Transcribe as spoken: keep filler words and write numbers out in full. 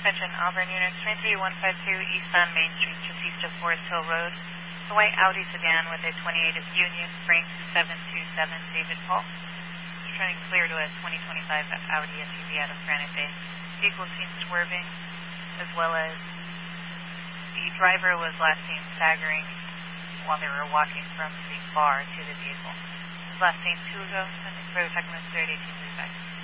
Attention, Auburn Unit twenty-three one five two eastbound Main Street, just east of Forest Hill Road. The white Audi sedan with a twenty-eight of Union, spring two seven two seven, David Paul. It's turning clear to a twenty twenty-five Audi S U V out of Granite Bay. Vehicle seen swerving, as well as the driver was last seen staggering while they were walking from the bar to the vehicle. Last seen two ago, sending further document thirty-eight two thirty-five.